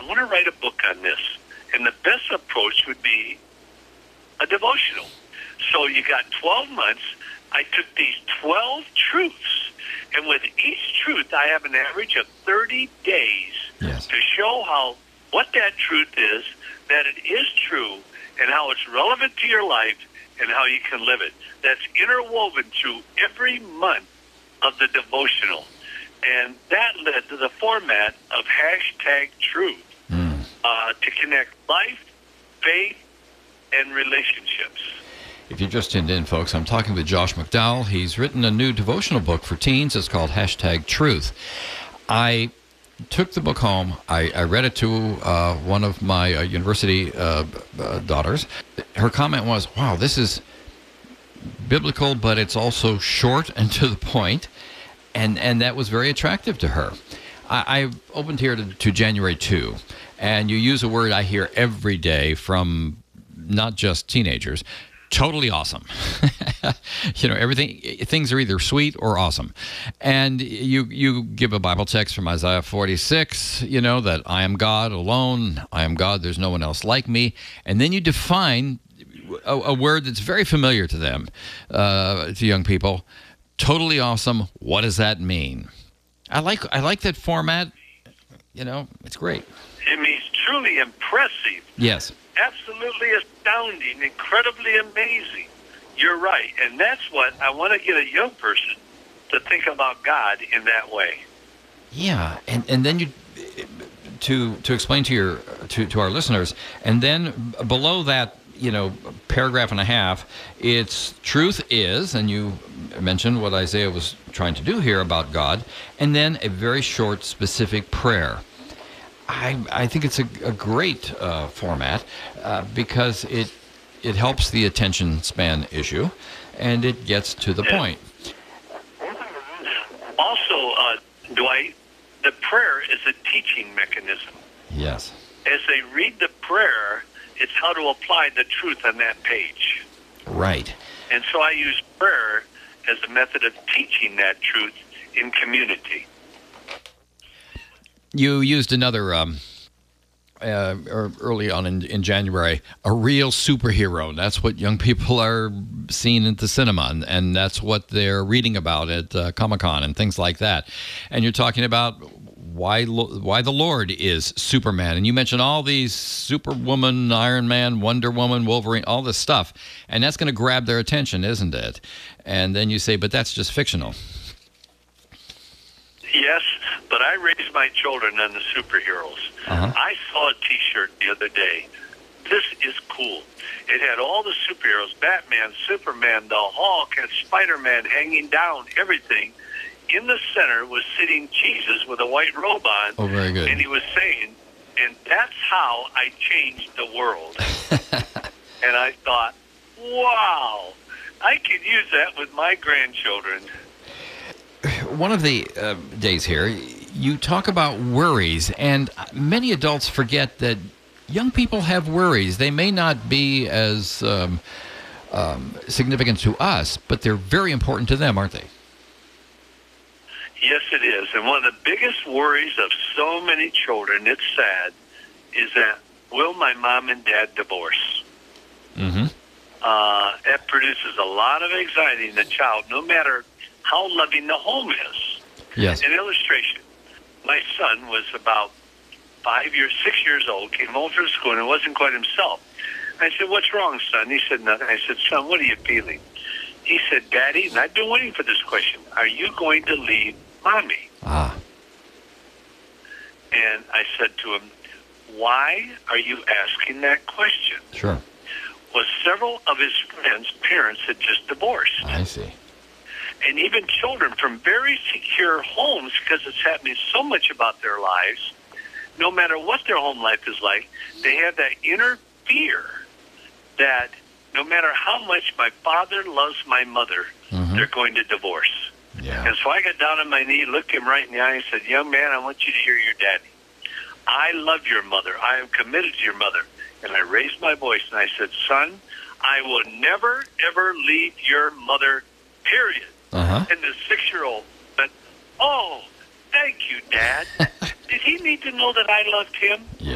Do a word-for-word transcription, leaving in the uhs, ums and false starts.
I want to write a book on this. And the best approach would be a devotional. So you got twelve months. I took these twelve truths, and with each truth, I have an average of thirty days yes. to show how what that truth is, that it is true, and how it's relevant to your life, and how you can live it. That's interwoven through every month of the devotional. And that led to the format of hashtag truth mm. uh, to connect life, faith, and relationships. If you just tuned in, folks, I'm talking with Josh McDowell. He's written a new devotional book for teens. It's called Hashtag Truth. I took the book home. I, I read it to uh, one of my uh, university uh, uh, daughters. Her comment was, wow, this is biblical, but it's also short and to the point. And, and that was very attractive to her. I, I opened here to, to January second, and you use a word I hear every day from not just teenagers. Totally awesome. You know, everything, things are either sweet or awesome. And you you give a Bible text from Isaiah forty-six, you know, that I am God alone. I am God. There's no one else like me. And then you define a, a word that's very familiar to them, uh, to young people. Totally awesome. What does that mean? I like I like that format. You know, it's great. It means truly impressive. Yes. Absolutely astounding, incredibly amazing. You're right. And that's what I want to get a young person to think about God in that way. Yeah. And and then you to to explain to your to, to our listeners, and then below that, you know, paragraph and a half, it's truth is, and you mentioned what Isaiah was trying to do here about God, and then a very short, specific prayer. I, I think it's a, a great uh, format uh, because it it helps the attention span issue, and it gets to the yeah. point. Also, uh, Dwight, the prayer is a teaching mechanism. Yes. As they read the prayer, it's how to apply the truth on that page. Right. And so I use prayer as a method of teaching that truth in community. You used another, um, uh, early on in, in January, a real superhero. And that's what young people are seeing at the cinema, and, and that's what they're reading about at uh, Comic-Con and things like that. And you're talking about why why the Lord is Superman. And you mentioned all these Superwoman, Iron Man, Wonder Woman, Wolverine, all this stuff. And that's going to grab their attention, isn't it? And then you say, but that's just fictional. Yes, but I raised my children on the superheroes. Uh-huh. I saw a T-shirt the other day. This is cool. It had all the superheroes, Batman, Superman, the Hulk, and Spider-Man hanging down, everything. In the center was sitting Jesus with a white robe on. Oh, very good. And he was saying, and that's how I changed the world. And I thought, wow, I could use that with my grandchildren. One of the uh, days here, you talk about worries, and many adults forget that young people have worries. They may not be as um, um, significant to us, but they're very important to them, aren't they? Yes, it is. And one of the biggest worries of so many children, it's sad, is that will my mom and dad divorce? Mm-hmm. Uh, that produces a lot of anxiety in the child, no matter how loving the home is. Yes. An illustration. My son was about five years, six years old, came home from school, and wasn't quite himself. I said, what's wrong, son? He said, nothing. I said, son, what are you feeling? He said, Daddy, and I've been waiting for this question, are you going to leave Mommy? Ah. And I said to him, why are you asking that question? Sure. Well, several of his friends' parents had just divorced. I see. And even children from very secure homes, because it's happening so much about their lives, no matter what their home life is like, they have that inner fear that no matter how much my father loves my mother, mm-hmm. they're going to divorce. Yeah. And so I got down on my knee, looked him right in the eye, and said, young man, I want you to hear your daddy. I love your mother. I am committed to your mother. And I raised my voice, and I said, son, I will never, ever leave your mother, period. Uh-huh. And the six-year-old said, oh, thank you, Dad. Did he need to know that I loved him? Yeah.